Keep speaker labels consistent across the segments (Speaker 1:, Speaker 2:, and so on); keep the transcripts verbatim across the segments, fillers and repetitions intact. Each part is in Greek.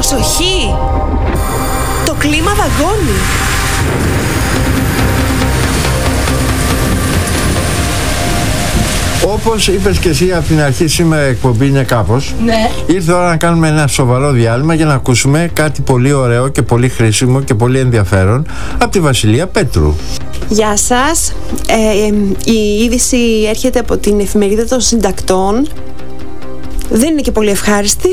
Speaker 1: Προσοχή! Το κλίμα δαγκώνει.
Speaker 2: Όπως είπες και εσύ από την αρχή, σήμερα η εκπομπή είναι κάπως.
Speaker 1: Ναι.
Speaker 2: Ήρθε ώρα να κάνουμε ένα σοβαρό διάλειμμα για να ακούσουμε κάτι πολύ ωραίο και πολύ χρήσιμο και πολύ ενδιαφέρον από τη Βασιλεία Πέτρου.
Speaker 1: Γεια σας. Ε, η είδηση έρχεται από την εφημερίδα των συντακτών. Δεν είναι και πολύ ευχάριστη.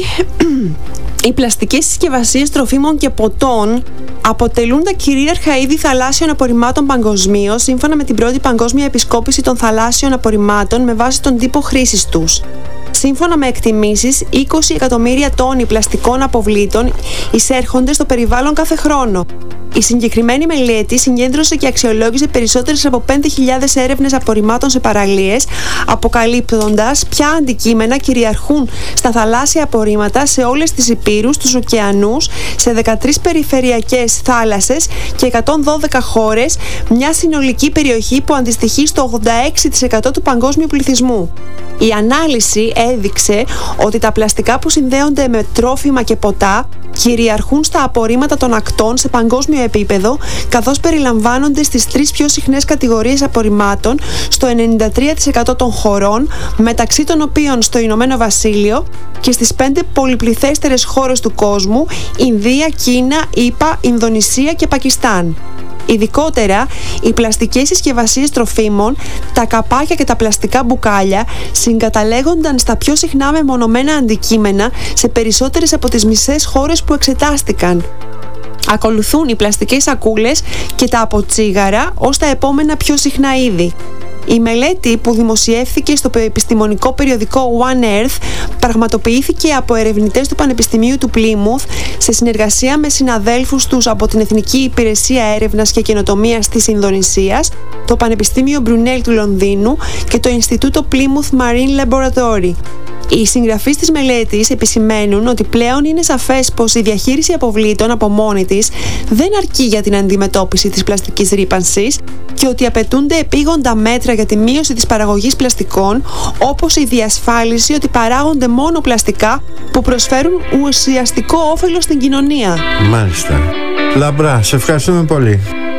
Speaker 1: Οι πλαστικές συσκευασίες τροφίμων και ποτών αποτελούν τα κυρίαρχα είδη θαλάσσιων απορριμμάτων παγκοσμίως, σύμφωνα με την πρώτη παγκόσμια επισκόπηση των θαλάσσιων απορριμμάτων με βάση τον τύπο χρήσης τους. Σύμφωνα με εκτιμήσεις, είκοσι εκατομμύρια τόνοι πλαστικών αποβλήτων εισέρχονται στο περιβάλλον κάθε χρόνο. Η συγκεκριμένη μελέτη συγκέντρωσε και αξιολόγησε περισσότερες από πέντε χιλιάδες έρευνες απορριμμάτων σε παραλίες, αποκαλύπτοντας ποια αντικείμενα κυριαρχούν στα θαλάσσια απορρίμματα σε όλες τις υπήρους, τους ωκεανούς, σε δεκατρείς περιφερειακές θάλασσες και εκατόν δώδεκα χώρες, μια συνολική περιοχή που αντιστοιχεί στο ογδόντα έξι τοις εκατό του παγκόσμιου πληθυσμού. Η ανάλυση έδειξε ότι τα πλαστικά που συνδέονται με τρόφιμα και ποτά κυριαρχούν στα απορρίμματα των ακτών σε παγκόσμιο επίπεδο, καθώς περιλαμβάνονται στις τρεις πιο συχνές κατηγορίες απορριμμάτων στο ενενήντα τρία τοις εκατό των χωρών, μεταξύ των οποίων στο Ηνωμένο Βασίλειο, και στις πέντε πολυπληθέστερες χώρες του κόσμου: Ινδία, Κίνα, ΗΠΑ, Ινδονησία και Πακιστάν. Ειδικότερα, οι πλαστικές συσκευασίες τροφίμων, τα καπάκια και τα πλαστικά μπουκάλια συγκαταλέγονταν στα πιο συχνά μεμονωμένα αντικείμενα σε περισσότερες από τις μισές χώρες που εξετάστηκαν. Ακολουθούν οι πλαστικές σακούλες και τα αποτσίγαρα ως τα επόμενα πιο συχνά είδη. Η μελέτη, που δημοσιεύθηκε στο επιστημονικό περιοδικό One Earth, πραγματοποιήθηκε από ερευνητές του Πανεπιστημίου του Πλίμουθ σε συνεργασία με συναδέλφους τους από την Εθνική Υπηρεσία Έρευνας και Καινοτομίας της Ινδονησίας, το Πανεπιστήμιο Μπρουνέλ του Λονδίνου και το Ινστιτούτο Plymouth Marine Laboratory. Οι συγγραφείς της μελέτης επισημαίνουν ότι πλέον είναι σαφές πως η διαχείριση αποβλήτων από μόνη της δεν αρκεί για την αντιμετώπιση της πλαστικής ρύπανσης και ότι απαιτούνται επίγοντα μέτρα για τη μείωση της παραγωγής πλαστικών, όπως η διασφάλιση ότι παράγονται μόνο πλαστικά που προσφέρουν ουσιαστικό όφελος στην κοινωνία.
Speaker 2: Μάλιστα. Λαμπρά, σε ευχαριστούμε πολύ.